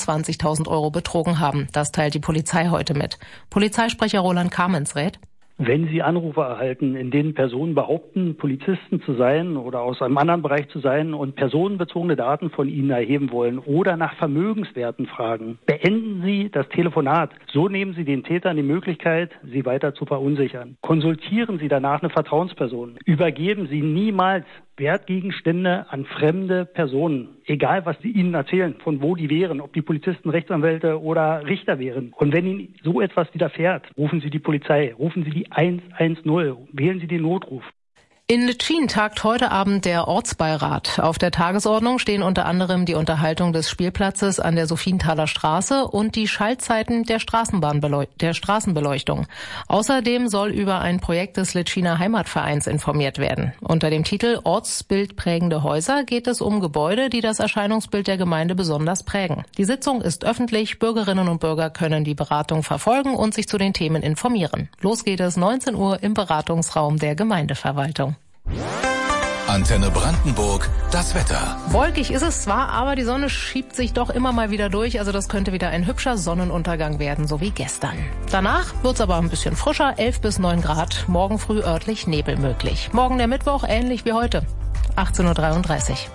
20.000 Euro betrogen haben. Das teilt die Polizei heute mit. Polizeisprecher Roland Kamens rät: Wenn Sie Anrufe erhalten, in denen Personen behaupten, Polizisten zu sein oder aus einem anderen Bereich zu sein und personenbezogene Daten von Ihnen erheben wollen oder nach Vermögenswerten fragen, beenden Sie das Telefonat. So nehmen Sie den Tätern die Möglichkeit, Sie weiter zu verunsichern. Konsultieren Sie danach eine Vertrauensperson. Übergeben Sie niemals Wertgegenstände an fremde Personen, egal was die Ihnen erzählen, von wo die wären, ob die Polizisten Rechtsanwälte oder Richter wären. Und wenn Ihnen so etwas widerfährt, rufen Sie die Polizei, rufen Sie die 110, wählen Sie den Notruf. In Litschin tagt heute Abend der Ortsbeirat. Auf der Tagesordnung stehen unter anderem die Unterhaltung des Spielplatzes an der Sophienthaler Straße und die Schaltzeiten der Straßenbeleuchtung. Außerdem soll über ein Projekt des Litschiner Heimatvereins informiert werden. Unter dem Titel Ortsbildprägende Häuser geht es um Gebäude, die das Erscheinungsbild der Gemeinde besonders prägen. Die Sitzung ist öffentlich. Bürgerinnen und Bürger können die Beratung verfolgen und sich zu den Themen informieren. Los geht es 19 Uhr im Beratungsraum der Gemeindeverwaltung. Antenne Brandenburg, das Wetter. Wolkig ist es zwar, aber die Sonne schiebt sich doch immer mal wieder durch. Also das könnte wieder ein hübscher Sonnenuntergang werden, so wie gestern. Danach wird's aber ein bisschen frischer, 11 bis 9 Grad. Morgen früh örtlich Nebel möglich. Morgen der Mittwoch ähnlich wie heute, 18.33 Uhr.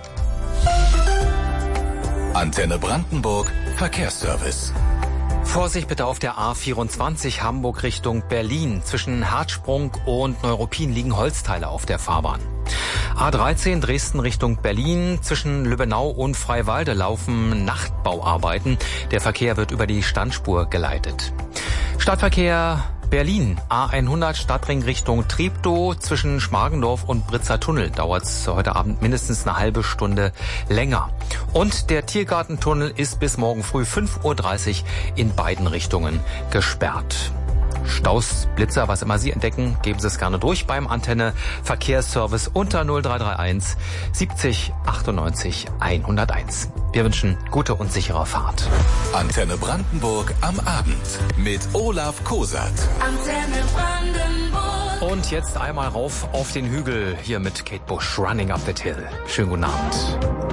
Antenne Brandenburg, Verkehrsservice. Vorsicht bitte auf der A24 Hamburg Richtung Berlin. Zwischen Hartsprung und Neuruppin liegen Holzteile auf der Fahrbahn. A13 Dresden Richtung Berlin. Zwischen Lübbenau und Freiwalde laufen Nachtbauarbeiten. Der Verkehr wird über die Standspur geleitet. Stadtverkehr Berlin, A100 Stadtring Richtung Treptow. Zwischen Schmargendorf und Britzer Tunnel dauert es heute Abend mindestens eine halbe Stunde länger. Und der Tiergartentunnel ist bis morgen früh 5.30 Uhr in beiden Richtungen gesperrt. Staus, Blitzer, was immer Sie entdecken, geben Sie es gerne durch beim Antenne Verkehrsservice unter 0331 70 98 101. Wir wünschen gute und sichere Fahrt. Antenne Brandenburg am Abend mit Olaf Kosat. Antenne Brandenburg. Und jetzt einmal rauf auf den Hügel hier mit Kate Bush, Running Up That Hill. Schönen guten Abend.